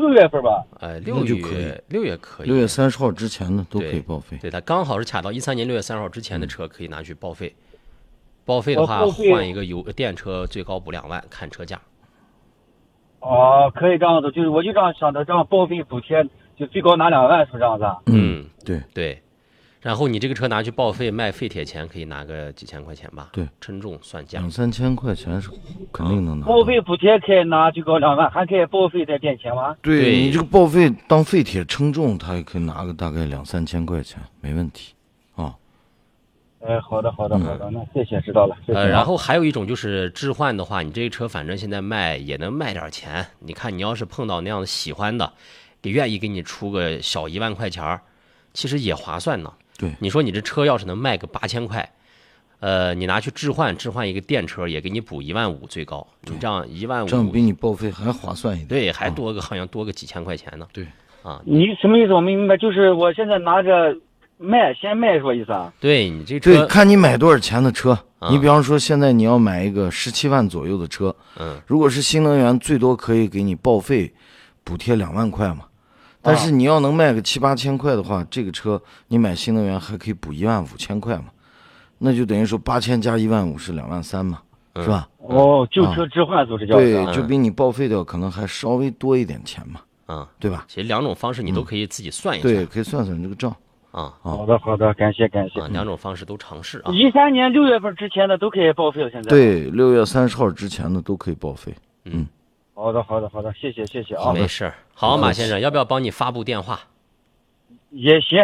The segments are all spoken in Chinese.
6月份吧。 6月可以 ，6月30号之前的都可以报废。 对，它刚好是卡到13年6月30号之前的车可以拿去报废。报废的话，换一个电车最高补2万，看车价。 可以这样子，就是我就这样想的，这样报废补贴就最高拿2万，是这样子。 对。然后你这个车拿去报废卖废铁钱，可以拿个几千块钱吧？ 对， 称重算价 ，2、3千块钱是肯定能拿。 报废补贴可以拿最高2万，还可以报废再垫钱吗？ 对，你这个报废当废铁称重，他也可以拿个大概2、3千块钱，没问题啊。 好的，那谢谢，知道了。 然后还有一种就是置换的话，你这个车反正现在卖也能卖点钱。你看，你要是碰到那样喜欢的，也愿意给你出个小1万块钱，其实也划算呢。 对， 你说你这车要是能卖个8000块，你拿去置换一个电车，也给你补1万5最高。你这样1万5， 这样比你报废还划算一点。 对，还多个好像多个几千块钱呢。 对， 你什么意思？我没明白，就是我现在拿着先卖是吧？意思啊？ 对，你这车， 对，看你买多少钱的车。你比方说现在你要买一个17万左右的车，如果是新能源，最多可以给你报废补贴2万块嘛。但是你要能卖个7、8千块的话，这个车你买新能源还可以补1万5千块嘛，那就等于说8000加1万5是2万3嘛，是吧？ 旧车置换就是这样。 对，就比你报废掉可能还稍微多一点钱嘛，对吧？ 其实2种方式你都可以自己算一算， 对，可以算算这个账。 好的，感谢。 2种方式都尝试啊。 13年6月份之前的都可以报废了，现在。 对，6月30号之前的都可以报废。 好的，谢谢啊。 没事，好，马先生，要不要帮你发布电话？ 也行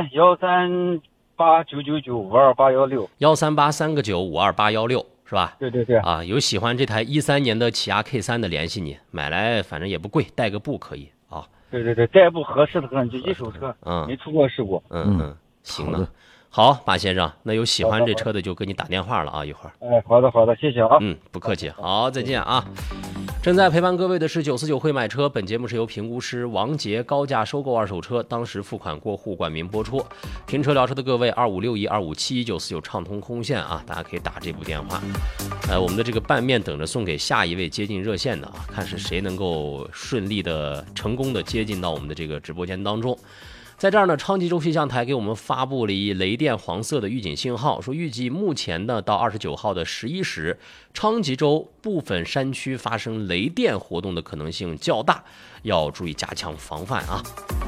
，13899952816。 13839528816是吧？ 对。 有喜欢这台13年的起亚 K3 的联系你，买来反正也不贵，代个步可以啊。 对，代步合适的很，就一手车，没出过事故。 行的。好，马先生，那有喜欢这车的就给你打电话了啊，一会儿。 好的，谢谢啊。 不客气，好，再见啊。正在陪伴各位的是949会买车，本节目是由评估师王杰高价收购二手车，当时付款过户冠名播出。停车聊车的各位，2561257194畅通空线啊，大家可以打这部电话。我们的这个拌面等着送给下一位接近热线的啊，看是谁能够顺利的、成功的接近到我们的这个直播间当中。在这儿呢，昌吉州气象台给我们发布了一雷电黄色的预警信号，说预计目前呢到29号的11时，昌吉州部分山区发生雷电活动的可能性较大，要注意加强防范啊。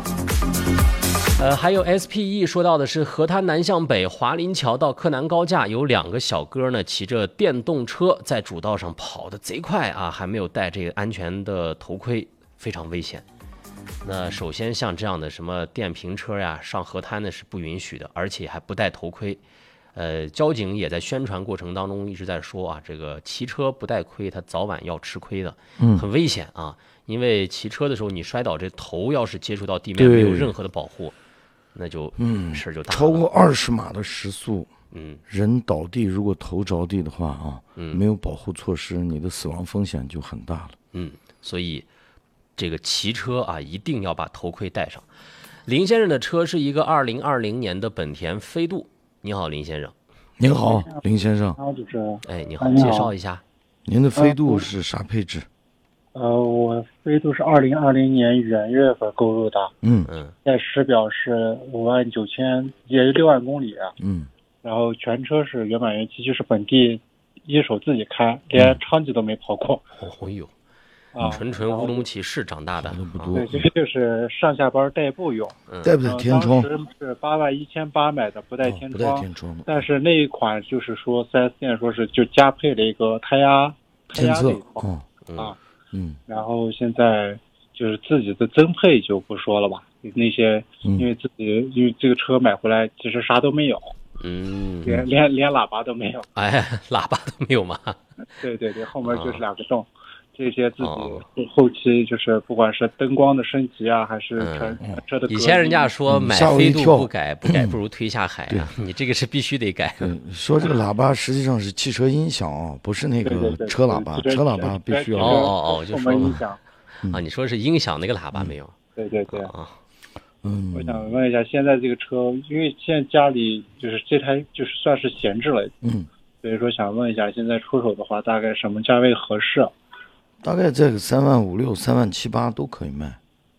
还有 SPE 说到的是河滩南向北华林桥到柯南高架有2个小哥呢骑着电动车在主道上跑得贼快啊，还没有戴这个安全的头盔，非常危险。那首先像这样的什么电瓶车呀上河滩呢是不允许的，而且还不戴头盔。交警也在宣传过程当中一直在说啊，这个骑车不戴盔他早晚要吃亏的，很危险啊。因为骑车的时候你摔倒，这头要是接触到地面没有任何的保护，那就事儿就大了。 超过20码的时速，人倒地如果头着地的话啊，没有保护措施，你的死亡风险就很大了。 所以这个骑车啊，一定要把头盔戴上。林先生的车是一个2020年的本田飞度。你好，林先生。 您好，林先生。 主持人。 你好，介绍一下。 您的飞度是啥配置？ 我飞度是2020年元月份购入的。在时表是59000，也是6万公里。然后全车是原版原漆，就是本地一手自己开，连昌吉都没跑过。 纯乌鲁木齐市长大的， 对，这个就是上下班代步用。 带不带天窗？ 当时是81800买的，不带天窗。 不带天窗。 但是那一款就是说4S店说是就加配了一个胎压监测。 然后现在就是自己的增配就不说了吧，那些因为这个车买回来其实啥都没有。连喇叭都没有。 喇叭都没有吗？ 对，后面就是2个洞。这些自己后期就是不管是灯光的升级啊，还是车的。 以前人家说买飞度不改不如推下海啊，你这个是必须得改。 说这个喇叭实际上是汽车音响啊，不是那个车喇叭，车喇叭必须要。 就说音响啊，你说是音响那个喇叭没有？ 对。我想问一下，现在这个车，因为现在家里就是这台就是算是闲置了，所以说想问一下，现在出手的话，大概什么价位合适？ 大概这个3万5、6、3万7、8都可以卖。